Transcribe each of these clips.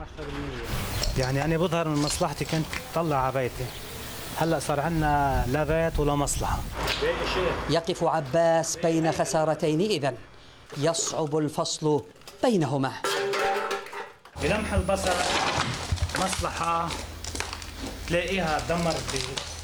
يعني أنا بظهر من مصلحتي كنت طلع عبايتي، هلأ صار عندنا لا بيت ولا مصلحة. يقف عباس بين خسارتين إذن يصعب الفصل بينهما. بلمح البصر مصلحة تلاقيها تدمرت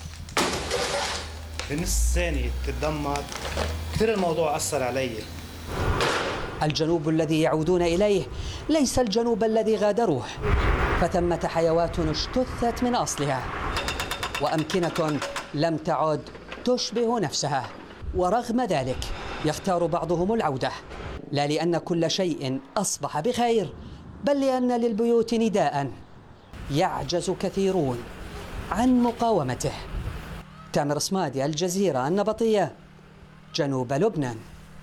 بنص ثانية تتدمر. كثير الموضوع أثر علي. الجنوب الذي يعودون إليه ليس الجنوب الذي غادروه، فثمة حيوات اجتثت من أصلها وأمكنة لم تعد تشبه نفسها. ورغم ذلك يختار بعضهم العودة، لا لأن كل شيء أصبح بخير، بل لأن للبيوت نداء يعجز كثيرون عن مقاومته. تامر صمادي، الجزيرة، النبطية، جنوب لبنان.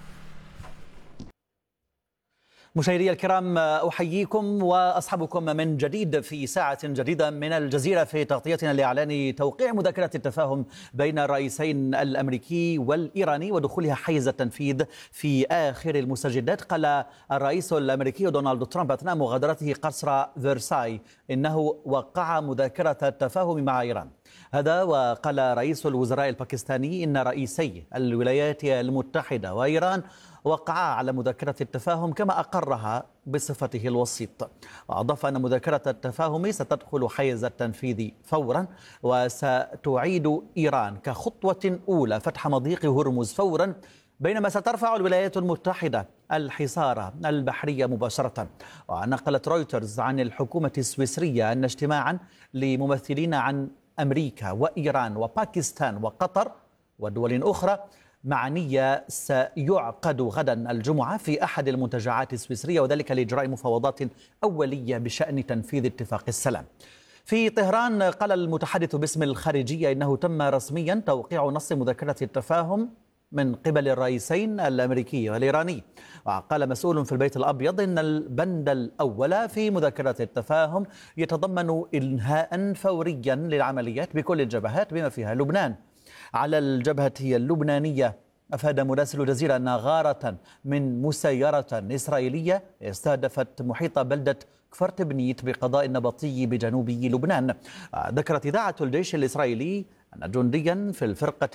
مشاهدي الكرام، أحييكم وأصحبكم من جديد في ساعة جديدة من الجزيرة في تغطيتنا لإعلان توقيع مذكرة التفاهم بين الرئيسين الأمريكي والإيراني ودخولها حيز التنفيذ في آخر المستجدات. قال الرئيس الأمريكي دونالد ترامب أثناء مغادرته قصر فرساي إنه وقع مذكرة التفاهم مع إيران. هذا وقال رئيس الوزراء الباكستاني إن رئيسي الولايات المتحدة وإيران وقعا على مذكرة التفاهم كما أقرها بصفته الوسيط. وأضاف أن مذكرة التفاهم ستدخل حيز التنفيذ فورا، وستعيد إيران كخطوة أولى فتح مضيق هرمز فورا، بينما سترفع الولايات المتحدة الحصار البحري مباشرة. ونقلت رويترز عن الحكومة السويسرية أن اجتماعا لممثلين عن أمريكا وإيران وباكستان وقطر ودول أخرى معنية سيعقد غدا الجمعة في أحد المنتجعات السويسرية، وذلك لإجراء مفاوضات أولية بشأن تنفيذ اتفاق السلام. في طهران قال المتحدث باسم الخارجية إنه تم رسميا توقيع نص مذكرة التفاهم من قبل الرئيسين الأمريكي والإيراني. وقال مسؤول في البيت الأبيض إن البند الأول في مذكرة التفاهم يتضمن إنهاء فوريا للعمليات بكل الجبهات بما فيها لبنان. على الجبهة اللبنانية أفاد مراسل الجزيرة أن غارة من مسيرة إسرائيلية استهدفت محيط بلدة كفر تبنيت بقضاء النبطي بجنوب لبنان. ذكرت إذاعة الجيش الإسرائيلي أن جنديا في الفرقة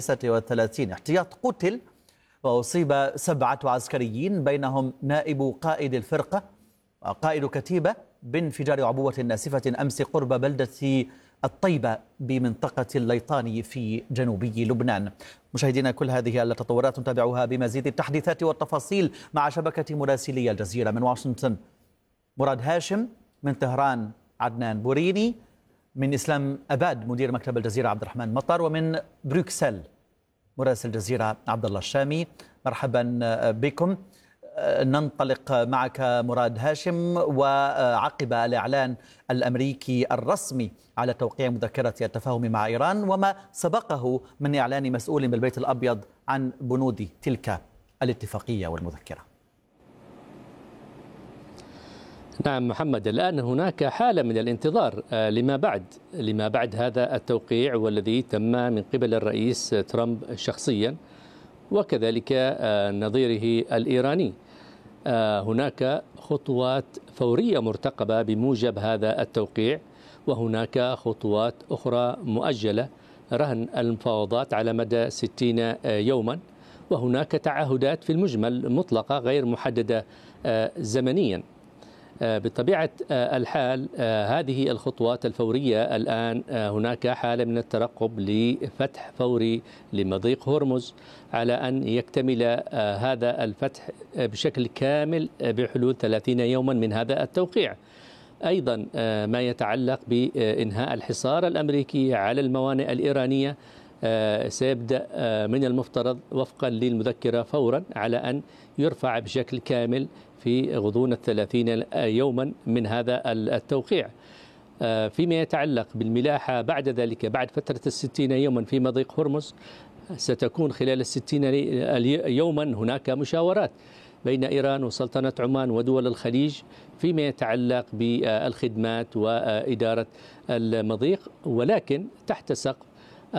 36 احتياط قتل، وأصيب 7 عسكريين بينهم نائب قائد الفرقة وقائد كتيبة بانفجار عبوة ناسفة أمس قرب بلدة الطيبة بمنطقة الليطاني في جنوب لبنان. مشاهدينا، كل هذه التطورات نتابعها بمزيد التحديثات والتفاصيل مع شبكة مراسلي الجزيرة. من واشنطن مراد هاشم، من طهران عدنان بوريني، من إسلام أباد مدير مكتب الجزيرة عبد الرحمن مطر، ومن بروكسل مراسل الجزيرة عبد الله الشامي. مرحبا بكم. ننطلق معك مراد هاشم. وعقب الإعلان الأمريكي الرسمي على توقيع مذكرة التفاهم مع إيران وما سبقه من إعلان مسؤول بالبيت الأبيض عن بنود تلك الاتفاقية والمذكرة. نعم محمد، الآن هناك حالة من الانتظار لما بعد هذا التوقيع، والذي تم من قبل الرئيس ترامب شخصيا وكذلك نظيره الإيراني. هناك خطوات فورية مرتقبة بموجب هذا التوقيع، وهناك خطوات أخرى مؤجلة رهن المفاوضات على مدى 60 يوما، وهناك تعهدات في المجمل مطلقة غير محددة زمنيا. بطبيعة الحال هذه الخطوات الفورية الآن هناك حالة من الترقب لفتح فوري لمضيق هرمز على أن يكتمل هذا الفتح بشكل كامل بحلول 30 يوما من هذا التوقيع. أيضا ما يتعلق بإنهاء الحصار الأمريكي على الموانئ الإيرانية سيبدأ من المفترض وفقا للمذكرة فورا على أن يرفع بشكل كامل في غضون 30 يوما من هذا التوقيع. فيما يتعلق بالملاحة بعد ذلك، بعد فترة 60 يوما في مضيق هرمز، ستكون خلال 60 يوما هناك مشاورات بين إيران وسلطنة عمان ودول الخليج فيما يتعلق بالخدمات وإدارة المضيق، ولكن تحت سقف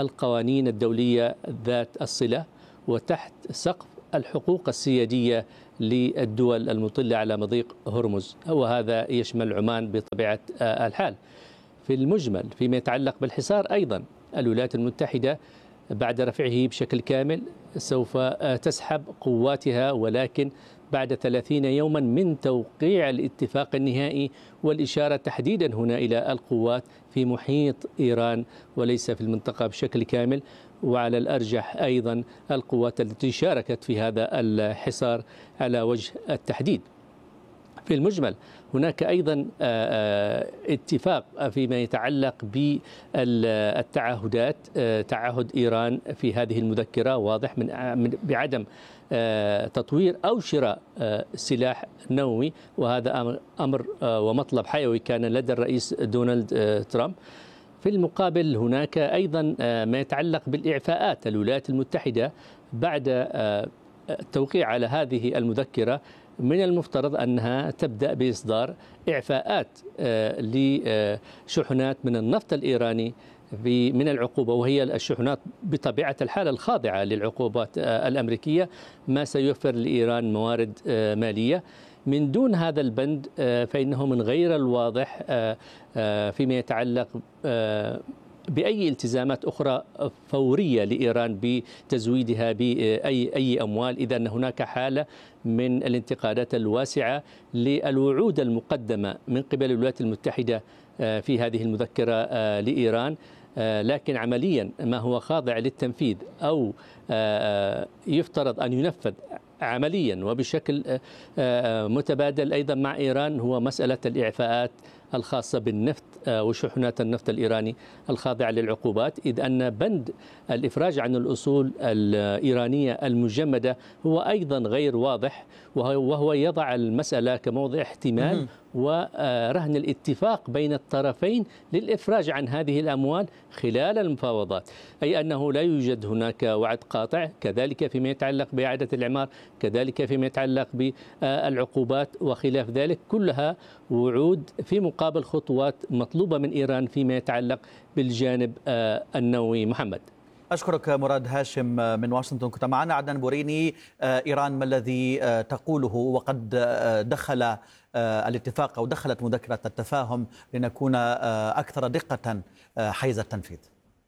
القوانين الدولية ذات الصلة وتحت سقف الحقوق السيادية للدول المطلة على مضيق هرمز، وهذا يشمل عمان بطبيعة الحال. في المجمل فيما يتعلق بالحصار أيضا الولايات المتحدة بعد رفعه بشكل كامل سوف تسحب قواتها، ولكن بعد 30 يوما من توقيع الاتفاق النهائي، والإشارة تحديدا هنا إلى القوات في محيط إيران وليس في المنطقة بشكل كامل، وعلى الأرجح أيضا القوات التي شاركت في هذا الحصار على وجه التحديد. في المجمل هناك أيضا اتفاق فيما يتعلق بالتعهدات، تعهد إيران في هذه المذكرة واضح بعدم تطوير أو شراء سلاح نووي، وهذا أمر ومطلب حيوي كان لدى الرئيس دونالد ترامب. في المقابل هناك أيضا ما يتعلق بالإعفاءات. الولايات المتحدة بعد التوقيع على هذه المذكرة من المفترض أنها تبدأ بإصدار إعفاءات لشحنات من النفط الإيراني من العقوبة، وهي الشحنات بطبيعة الحال الخاضعة للعقوبات الأمريكية، ما سيوفر لإيران موارد مالية. من دون هذا البند فإنه من غير الواضح فيما يتعلق بأي التزامات أخرى فورية لإيران بتزويدها بأي أموال، إذا أن هناك حالة من الانتقادات الواسعة للوعود المقدمة من قبل الولايات المتحدة في هذه المذكرة لإيران، لكن عمليا ما هو خاضع للتنفيذ أو يفترض أن ينفذ عمليا وبشكل متبادل أيضا مع إيران هو مسألة الإعفاءات الخاصة بالنفط وشحنات النفط الإيراني الخاضعة للعقوبات، إذ أن بند الإفراج عن الأصول الإيرانية المجمدة هو أيضا غير واضح، وهو يضع المسألة كموضع احتمال ورهن الاتفاق بين الطرفين للإفراج عن هذه الأموال خلال المفاوضات، أي أنه لا يوجد هناك وعد قاطع. كذلك فيما يتعلق بإعادة الإعمار، كذلك فيما يتعلق بالعقوبات وخلاف ذلك، كلها وعود في مقابل خطوات مطلوبة من إيران فيما يتعلق بالجانب النووي. محمد، أشكرك مراد هاشم من واشنطن. كنت معنا عدنان بوريني. إيران ما الذي تقوله وقد دخل الاتفاق أو دخلت مذكرة التفاهم لنكون أكثر دقة حيز التنفيذ؟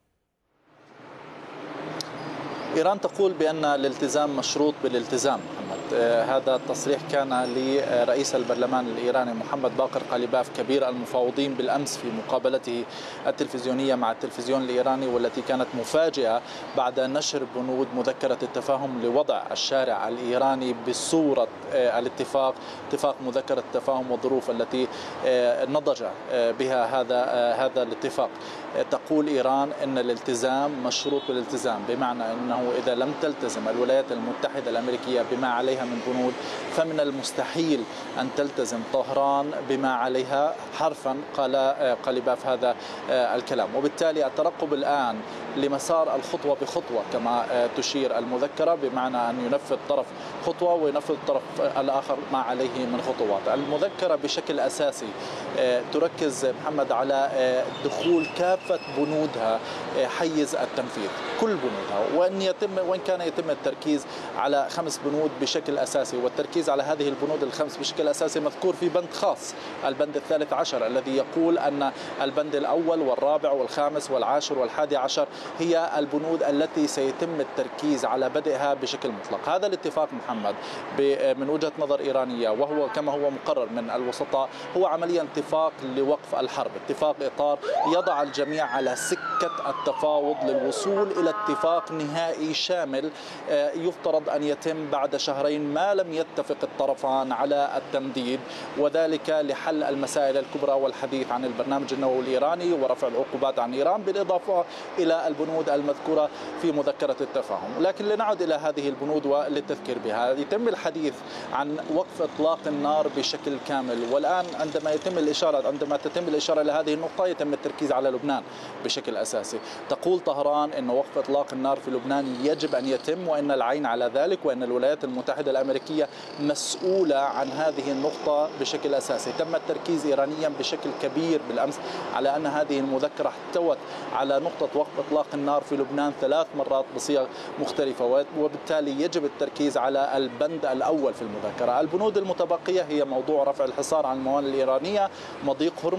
إيران تقول بأن الالتزام مشروط بالالتزام. هذا التصريح كان لرئيس البرلمان الإيراني محمد باقر قاليباف كبير المفاوضين بالأمس في مقابلته التلفزيونية مع التلفزيون الإيراني، والتي كانت مفاجئة بعد نشر بنود مذكرة التفاهم لوضع الشارع الإيراني بصورة الاتفاق، اتفاق مذكرة التفاهم والظروف التي نضج بها هذا الاتفاق. تقول إيران أن الالتزام مشروط بالالتزام، بمعنى أنه إذا لم تلتزم الولايات المتحدة الأمريكية بما عليها من بنود فمن المستحيل أن تلتزم طهران بما عليها حرفا. قال قاليباف هذا الكلام، وبالتالي الترقب الآن لمسار الخطوة بخطوة كما تشير المذكرة، بمعنى أن ينفذ طرف خطوة وينفذ الطرف الآخر ما عليه من خطوات. المذكرة بشكل أساسي تركز محمد على دخول كافة بنودها حيز التنفيذ، كل بنودها، وإن كان يتم التركيز على 5 بنود بشكل أساسي، والتركيز على هذه البنود ال5 بشكل أساسي مذكور في بند خاص، البند ال13 الذي يقول أن البند الأول والرابع والخامس والعاشر والحادي عشر هي البنود التي سيتم التركيز على بدءها بشكل مطلق. هذا الاتفاق محمد من وجهة نظر إيرانية، وهو كما هو مقرر من الوسطاء، هو عمليا اتفاق لوقف الحرب، اتفاق إطار يضع الجميع على سكة التفاوض للوصول إلى اتفاق نهائي شامل يفترض أن يتم بعد شهرين ما لم يتفق الطرفان على التمديد، وذلك لحل المسائل الكبرى والحديث عن البرنامج النووي الإيراني ورفع العقوبات عن إيران، بالإضافة إلى البنود المذكورة في مذكرة التفاهم. لكن لنعد إلى هذه البنود وللتذكير بها. يتم الحديث عن وقف إطلاق النار بشكل كامل، والآن عندما تتم الإشارة إلى هذه النقطة يتم التركيز على لبنان بشكل أساسي. أساسي. تقول طهران أن وقف إطلاق النار في لبنان يجب أن يتم، وأن العين على ذلك، وأن الولايات المتحدة الأمريكية مسؤولة عن هذه النقطة بشكل أساسي. تم التركيز إيرانيا بشكل كبير بالأمس على أن هذه المذكرة احتوت على نقطة وقف إطلاق النار في لبنان 3 مرات بصيغ مختلفة، وبالتالي يجب التركيز على البند الأول في المذكرة. البنود المتبقية هي موضوع رفع الحصار عن الموانئ الإيرانية، مضيق هرمز